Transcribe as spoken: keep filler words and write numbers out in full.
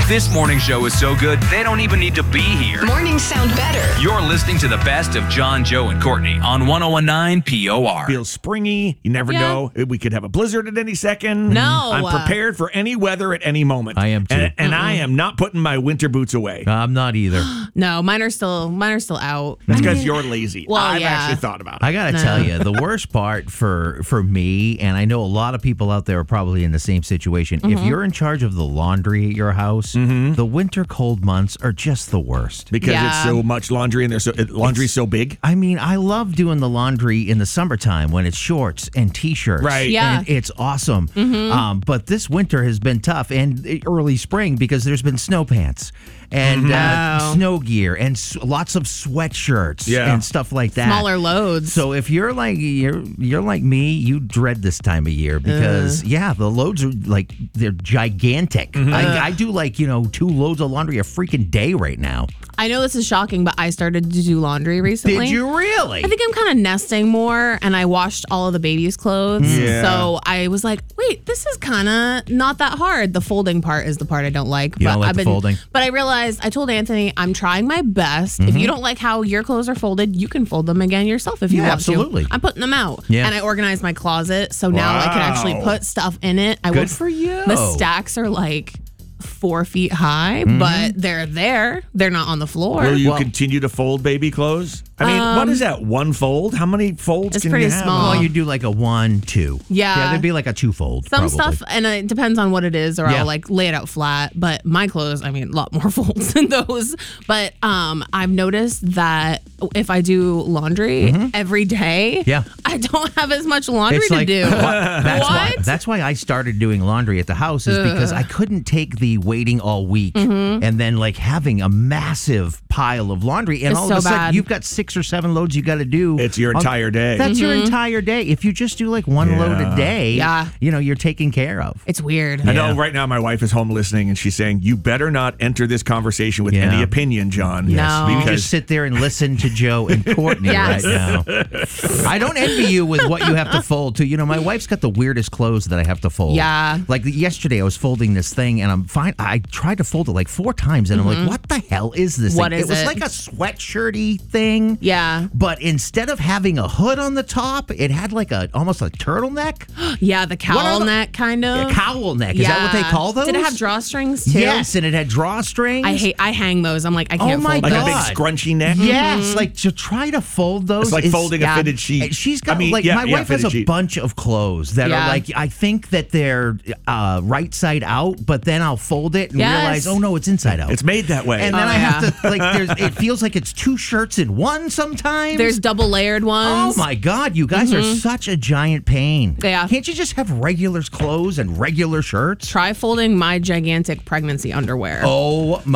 This morning show is so good, they don't even need to be here. Mornings sound better. You're listening to the best of John, Joe, and Courtney on one oh one nine P O R. Feels springy. You never Yeah. know. We could have a blizzard at any second. No. I'm prepared for any weather at any moment. I am too. And, and I am not putting my winter boots away. I'm not either. No, mine are still mine are still out. That's I because mean, you're lazy. well, I've yeah. actually thought about it. I gotta No. tell you, the worst part for for me, and I know a lot of people out there are probably in the same situation. If Mm-hmm. you're in charge of the laundry at your house, the winter cold months are just the worst. because Yeah. it's so much laundry and there's so it, laundry's so big. I mean, I love doing the laundry in the summertime when it's shorts and t-shirts. Right. Yeah. And it's awesome. Um, but this winter has been tough, and early spring because there's been snow pants and uh, Oh. snow gear and s- lots of sweatshirts Yeah. and stuff like that. Smaller loads. So if you're like you're you're like me, you dread this time of year because yeah, the loads are like they're gigantic. I, I do like you know two loads of laundry a freaking day right now. I know this is shocking, but I started to do laundry recently. Did you really? I think I'm kind of nesting more, and I washed all of the baby's clothes. Yeah. So I was like, wait, this is kind of not that hard. The folding part is the part I don't like. You but don't like I've the been, folding? But I realized, I told Anthony, I'm trying my best. If you don't like how your clothes are folded, you can fold them again yourself if you Yeah, want absolutely. to. I'm putting them out. Yeah. And I organized my closet, so now I can actually Wow. put stuff in it. I Good will, for you. The stacks are like four feet high, Mm-hmm. but they're there. They're not on the floor. Will you Well- continue to fold baby clothes? I mean, what is that? One fold? How many folds It's can pretty you have? small. Well, you do like a one, two. Yeah. Yeah, there'd be like a two fold. Some probably. stuff, and it depends on what it is, or Yeah. I'll like lay it out flat. But my clothes, I mean, a lot more folds than those. But um, I've noticed that if I do laundry every day, Yeah. I don't have as much laundry It's to like do. that's why What? that's why I started doing laundry at the house is because I couldn't take the waiting all week Mm-hmm. and then like having a massive pile of laundry and It's all so of a sudden bad. you've got six or seven loads you got to do. It's your on- entire day. That's your entire day. If you just do like one load Yeah. a day, Yeah. you know, you're taken care of. It's weird. I know Yeah. right now my wife is home listening and she's saying, you better not enter this conversation with Yeah. any opinion, John. No. You Because just sit there and listen to Joe and Courtney Yes. right now. I don't envy you with what you have to fold too. You know, my wife's got the weirdest clothes that I have to fold. Yeah. Like yesterday, I was folding this thing and I'm fine. I tried to fold it like four times and I'm like, what the hell is this? What thing? is it was it? like a sweatshirty thing. Yeah. But instead of having a hood on the top, it had like a almost a turtleneck, Yeah, the are cowl the- neck kind of. a cowl neck. Is that what they call those? Did it have drawstrings too? Yes, and it had drawstrings. I hate. I hang those. I'm like, I can't Oh my fold like those. a big God. scrunchy neck. Yes, like to try to fold those. It's like is- folding yeah. a fitted sheet. And she's got I mean, like yeah, my yeah, wife has fitted a sheet. bunch of clothes that Yeah. are like I think that they're uh, right side out, but then I'll fold it and Yes. realize, oh no, it's inside out. It's made that way. and then Oh, I yeah. have to like. There's, it feels like it's two shirts in one sometimes. There's double layered oh ones. my god, you guys are such a giant pain. Yeah. Can't you just have regular clothes and regular shirts? Try folding my gigantic pregnancy underwear. Oh my.